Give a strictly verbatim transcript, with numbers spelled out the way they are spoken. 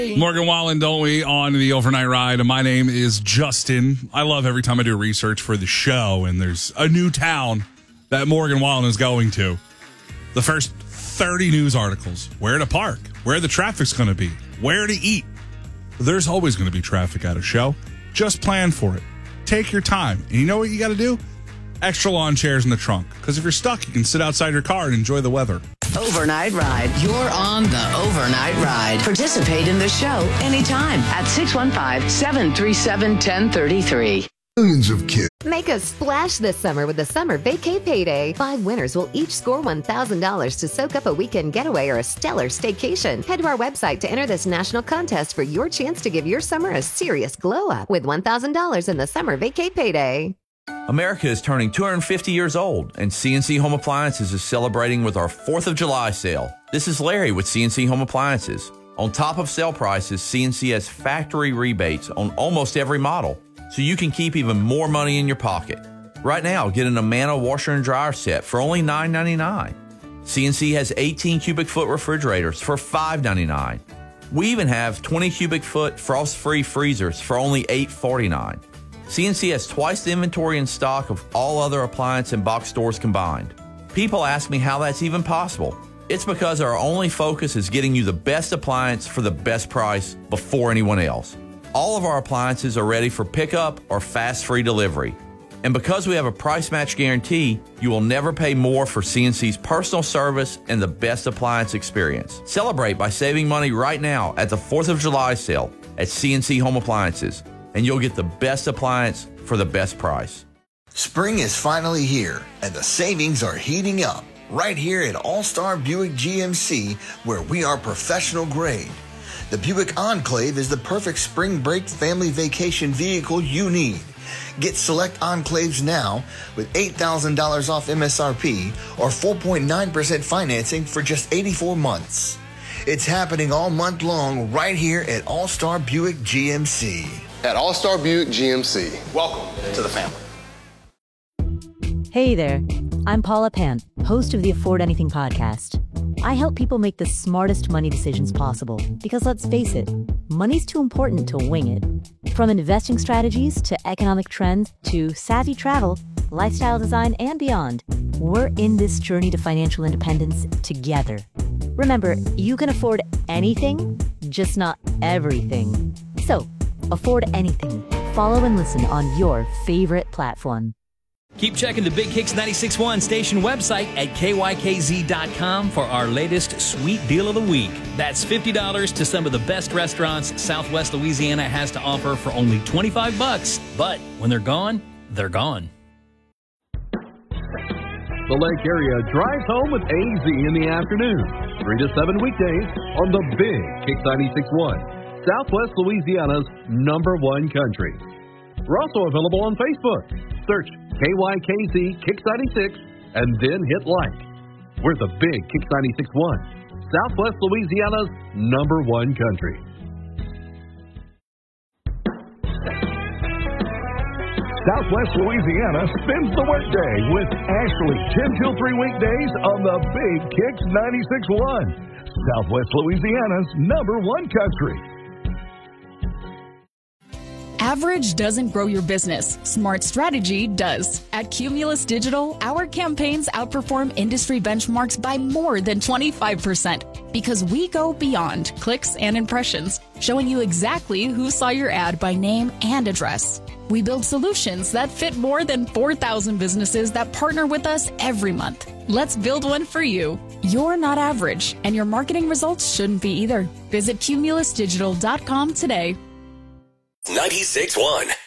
Morgan Wallen, don't we, on the overnight ride. My name is Justin. I love every time I do research for the show and there's a new town that Morgan Wallen is going to. The first thirty news articles, where to park, where the traffic's going to be, where to eat. There's always going to be traffic at a show. Just plan for it. Take your time. And you know what you got to do? Extra lawn chairs in the trunk. Because if you're stuck, you can sit outside your car and enjoy the weather. Overnight Ride. You're on the Overnight Ride. Participate in the show anytime at six one five, seven three seven, one zero three three. Millions of kids. Make a splash this summer with the Summer Vacay Payday. Five winners will each score one thousand dollars to soak up a weekend getaway or a stellar staycation. Head to our website to enter this national contest for your chance to give your summer a serious glow up with one thousand dollars in the Summer Vacay Payday. America is turning two hundred fifty years old, and C N C Home Appliances is celebrating with our fourth of July sale. This is Larry with C N C Home Appliances. On top of sale prices, C N C has factory rebates on almost every model, so you can keep even more money in your pocket. Right now, get an Amana washer and dryer set for only nine ninety-nine. C N C has eighteen cubic foot refrigerators for five ninety-nine. We even have twenty cubic foot frost-free freezers for only eight forty-nine. C N C has twice the inventory in stock of all other appliance and box stores combined. People ask me how that's even possible. It's because our only focus is getting you the best appliance for the best price before anyone else. All of our appliances are ready for pickup or fast free delivery. And because we have a price match guarantee, you will never pay more for C N C's personal service and the best appliance experience. Celebrate by saving money right now at the fourth of July sale at C N C Home Appliances, and you'll get the best appliance for the best price. Spring is finally here, and the savings are heating up right here at All-Star Buick G M C, where we are professional grade. The Buick Enclave is the perfect spring break family vacation vehicle you need. Get select Enclaves now with eight thousand dollars off M S R P or four point nine percent financing for just eighty-four months. It's happening all month long right here at All-Star Buick G M C. At All-Star Buick G M C. Welcome to the family. Hey there, I'm Paula Pan, host of the Afford Anything podcast. I help people make the smartest money decisions possible because, let's face it, money's too important to wing it. From investing strategies to economic trends to savvy travel, lifestyle design, and beyond, we're in this journey to financial independence together. Remember, you can afford anything, just not everything. So, afford anything. Follow and listen on your favorite platform. Keep checking the Big Kicks ninety-six point one station website at K Y K Z dot com for our latest sweet deal of the week. That's fifty dollars to some of the best restaurants Southwest Louisiana has to offer for only twenty-five bucks. But when they're gone, they're gone. The Lake Area drives home with A Z in the afternoon, three to seven weekdays on the Big Kicks ninety-six point one. Southwest Louisiana's number one country. We're also available on Facebook. Search K Y K Z Kicks ninety-six and then hit like. We're the Big Kicks ninety-six point one, Southwest Louisiana's number one country. Southwest Louisiana spends the workday with Ashley, ten till three weekdays on the Big Kicks ninety-six point one, Southwest Louisiana's number one country. Average doesn't grow your business. Smart strategy does. At Cumulus Digital, our campaigns outperform industry benchmarks by more than twenty-five percent because we go beyond clicks and impressions, showing you exactly who saw your ad by name and address. We build solutions that fit more than four thousand businesses that partner with us every month. Let's build one for you. You're not average, and your marketing results shouldn't be either. Visit cumulus digital dot com today. ninety-six point one